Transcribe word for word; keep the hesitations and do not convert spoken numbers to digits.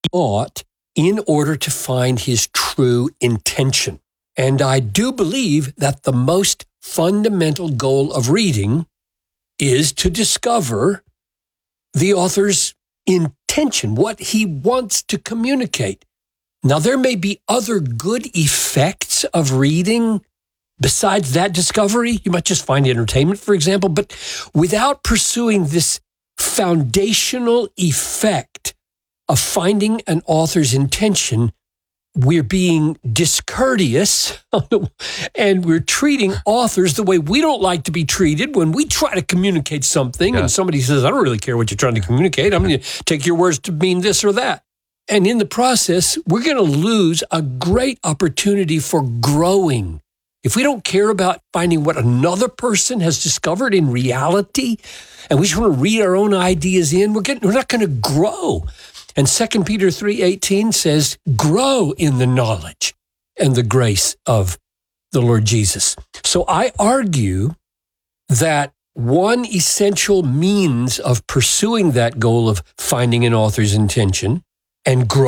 thought in order to find his true intention. And I do believe that the most fundamental goal of reading is to discover the author's intention, what he wants to communicate. Now, there may be other good effects of reading besides that discovery. You might just find entertainment, for example, but without pursuing this foundational effect of finding an author's intention, we're being discourteous and we're treating authors the way we don't like to be treated when we try to communicate something yeah. and somebody says, I don't really care what you're trying to communicate. I'm going to take your words to mean this or that. And in the process, we're going to lose a great opportunity for growing. If we don't care about finding what another person has discovered in reality, and we just want to read our own ideas in, we're, getting, we're not going to grow. And Second Peter three eighteen says, grow in the knowledge and the grace of the Lord Jesus. So I argue that one essential means of pursuing that goal of finding an author's intention and growing